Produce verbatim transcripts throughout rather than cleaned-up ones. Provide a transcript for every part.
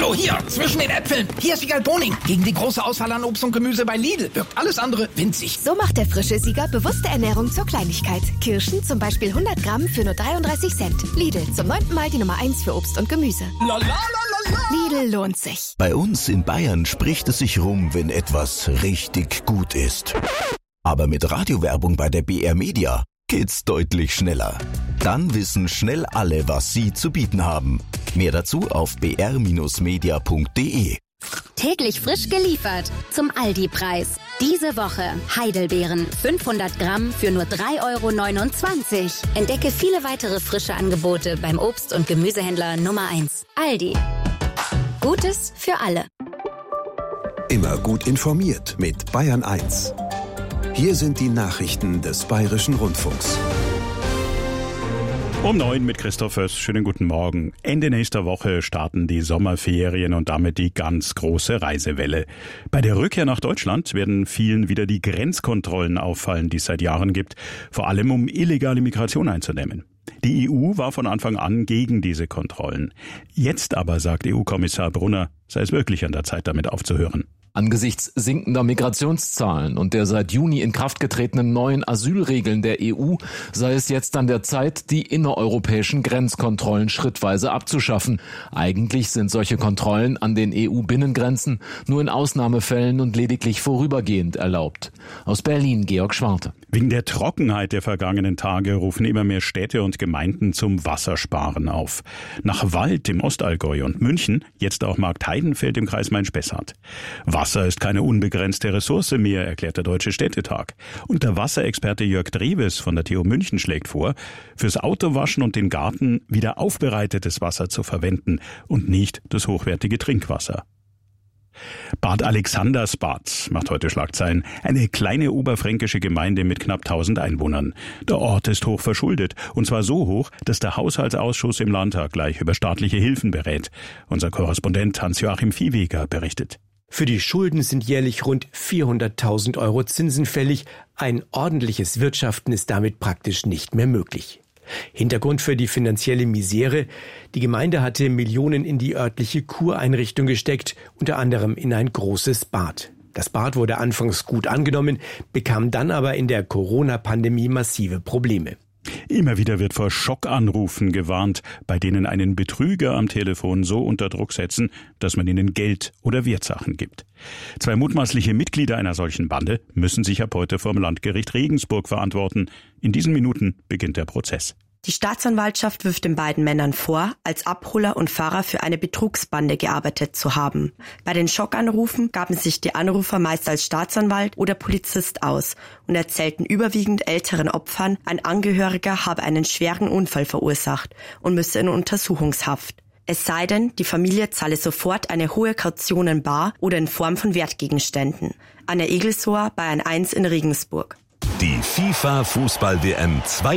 Hallo, hier, zwischen den Äpfeln. Hier ist Siegal Boning. Gegen die große Auswahl an Obst und Gemüse bei Lidl wirkt alles andere winzig. So macht der frische Sieger bewusste Ernährung zur Kleinigkeit. Kirschen zum Beispiel hundert Gramm für nur dreiunddreißig Cent. Lidl, zum neunten Mal die Nummer eins für Obst und Gemüse. La, la, la, la, la. Lidl lohnt sich. Bei uns in Bayern spricht es sich rum, wenn etwas richtig gut ist. Aber mit Radiowerbung bei der B R Media geht's deutlich schneller. Dann wissen schnell alle, was sie zu bieten haben. Mehr dazu auf b r Bindestrich media punkt d e. Täglich frisch geliefert zum Aldi-Preis. Diese Woche Heidelbeeren fünfhundert Gramm für nur drei Euro neunundzwanzig. Entdecke viele weitere frische Angebote beim Obst- und Gemüsehändler Nummer eins. Aldi. Gutes für alle. Immer gut informiert mit Bayern eins. Hier sind die Nachrichten des Bayerischen Rundfunks. Um neun mit Christoph Föss. Schönen guten Morgen. Ende nächster Woche starten die Sommerferien und damit die ganz große Reisewelle. Bei der Rückkehr nach Deutschland werden vielen wieder die Grenzkontrollen auffallen, die es seit Jahren gibt, vor allem um illegale Migration einzudämmen. Die E U war von Anfang an gegen diese Kontrollen. Jetzt aber, sagt E U-Kommissar Brunner, sei es wirklich an der Zeit, damit aufzuhören. Angesichts sinkender Migrationszahlen und der seit Juni in Kraft getretenen neuen Asylregeln der E U sei es jetzt an der Zeit, die innereuropäischen Grenzkontrollen schrittweise abzuschaffen. Eigentlich sind solche Kontrollen an den E U-Binnengrenzen nur in Ausnahmefällen und lediglich vorübergehend erlaubt. Aus Berlin Georg Schwarte. Wegen der Trockenheit der vergangenen Tage rufen immer mehr Städte und Gemeinden zum Wassersparen auf. Nach Wald im Ostallgäu und München, jetzt auch Marktheidenfeld im Kreis Main-Spessart. Wasser ist keine unbegrenzte Ressource mehr, erklärt der Deutsche Städtetag. Und der Wasserexperte Jörg Drewes von der T U München schlägt vor, fürs Autowaschen und den Garten wieder aufbereitetes Wasser zu verwenden und nicht das hochwertige Trinkwasser. Bad Alexandersbad macht heute Schlagzeilen. Eine kleine oberfränkische Gemeinde mit knapp tausend Einwohnern. Der Ort ist hoch verschuldet. Und zwar so hoch, dass der Haushaltsausschuss im Landtag gleich über staatliche Hilfen berät. Unser Korrespondent Hans-Joachim Viehweger berichtet. Für die Schulden sind jährlich rund vierhunderttausend Euro Zinsen fällig. Ein ordentliches Wirtschaften ist damit praktisch nicht mehr möglich. Hintergrund für die finanzielle Misere: Die Gemeinde hatte Millionen in die örtliche Kureinrichtung gesteckt, unter anderem in ein großes Bad. Das Bad wurde anfangs gut angenommen, bekam dann aber in der Corona-Pandemie massive Probleme. Immer wieder wird vor Schockanrufen gewarnt, bei denen einen Betrüger am Telefon so unter Druck setzen, dass man ihnen Geld oder Wertsachen gibt. Zwei mutmaßliche Mitglieder einer solchen Bande müssen sich ab heute vor dem Landgericht Regensburg verantworten. In diesen Minuten beginnt der Prozess. Die Staatsanwaltschaft wirft den beiden Männern vor, als Abholer und Fahrer für eine Betrugsbande gearbeitet zu haben. Bei den Schockanrufen gaben sich die Anrufer meist als Staatsanwalt oder Polizist aus und erzählten überwiegend älteren Opfern, ein Angehöriger habe einen schweren Unfall verursacht und müsse in Untersuchungshaft. Es sei denn, die Familie zahle sofort eine hohe Kaution in bar oder in Form von Wertgegenständen. Anna Egelsauer, Bayern eins in Regensburg. Die FIFA-Fußball-W M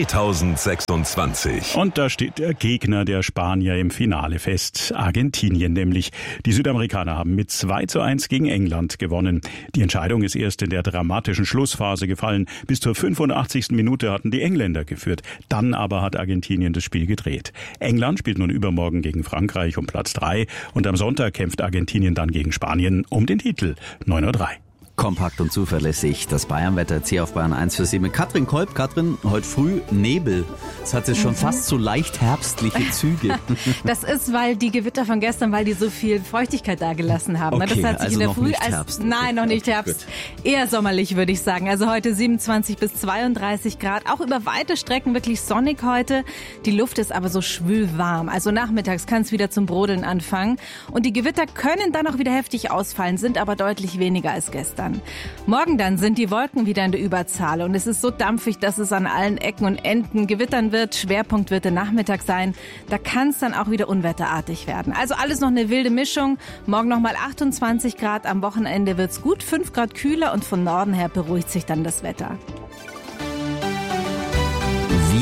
zweitausendsechsundzwanzig. Und da steht der Gegner der Spanier im Finale fest, Argentinien nämlich. Die Südamerikaner haben mit zwei zu eins gegen England gewonnen. Die Entscheidung ist erst in der dramatischen Schlussphase gefallen. Bis zur fünfundachtzigsten Minute hatten die Engländer geführt. Dann aber hat Argentinien das Spiel gedreht. England spielt nun übermorgen gegen Frankreich um Platz drei und am Sonntag kämpft Argentinien dann gegen Spanien um den Titel. neun Uhr drei. Kompakt und zuverlässig. Das Bayernwetter C auf Bayern eins für Sie mit Katrin Kolb. Katrin, heute früh Nebel. Es hat jetzt schon mhm. fast so leicht herbstliche Züge. Das ist, weil die Gewitter von gestern, weil die so viel Feuchtigkeit da gelassen haben. Okay, das hat sich also in der noch Früh nicht als Herbst. Nein, noch nicht Herbst. Eher sommerlich, würde ich sagen. Also heute siebenundzwanzig bis zweiunddreißig Grad. Auch über weite Strecken wirklich sonnig heute. Die Luft ist aber so schwülwarm. Also nachmittags kann es wieder zum Brodeln anfangen. Und die Gewitter können dann auch wieder heftig ausfallen, sind aber deutlich weniger als gestern. Morgen dann sind die Wolken wieder in der Überzahl und es ist so dampfig, dass es an allen Ecken und Enden gewittern wird. Schwerpunkt wird der Nachmittag sein. Da kann es dann auch wieder unwetterartig werden. Also alles noch eine wilde Mischung. Morgen nochmal achtundzwanzig Grad, am Wochenende wird's gut, fünf Grad kühler und von Norden her beruhigt sich dann das Wetter. Wir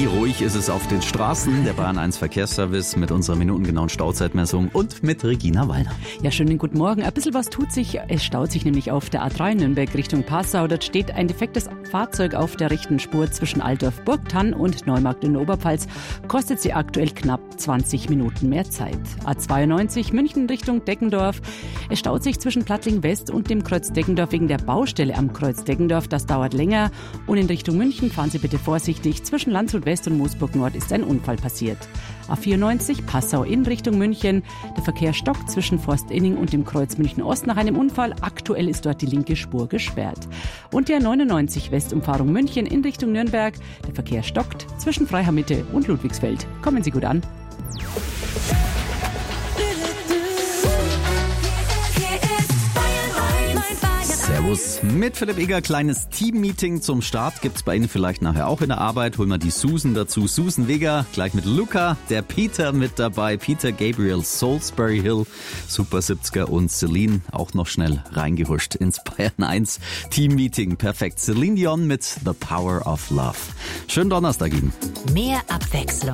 Wie ruhig ist es auf den Straßen? Der Bayern eins Verkehrsservice mit unserer minutengenauen Stauzeitmessung und mit Regina Wallner. Ja, schönen guten Morgen. Ein bisschen was tut sich. Es staut sich nämlich auf der A drei Nürnberg Richtung Passau. Dort steht ein defektes Fahrzeug auf der rechten Spur zwischen Altdorf-Burgthann und Neumarkt in der Oberpfalz. Kostet sie aktuell knapp zwanzig Minuten mehr Zeit. A zweiundneunzig München Richtung Deggendorf. Es staut sich zwischen Plattling West und dem Kreuz Deggendorf wegen der Baustelle am Kreuz Deggendorf. Das dauert länger. Und in Richtung München fahren Sie bitte vorsichtig. Zwischen Landshut West und Moosburg Nord ist ein Unfall passiert. A vierundneunzig Passau in Richtung München. Der Verkehr stockt zwischen Forstinning und dem Kreuz München Ost nach einem Unfall. Aktuell ist dort die linke Spur gesperrt. Und die A neunundneunzig Westumfahrung München in Richtung Nürnberg. Der Verkehr stockt zwischen Freiham Mitte und Ludwigsfeld. Kommen Sie gut an. Servus. Mit Philipp Eger, kleines Team-Meeting zum Start gibt's bei Ihnen vielleicht nachher auch in der Arbeit. Holen wir die Susan dazu. Susan Weger, gleich mit Luca, der Peter mit dabei. Peter Gabriel, Salisbury Hill, Super siebziger und Celine auch noch schnell reingehuscht ins Bayern eins Team-Meeting. Perfekt. Celine Dion mit The Power of Love. Schönen Donnerstag Ihnen. Mehr Abwechslung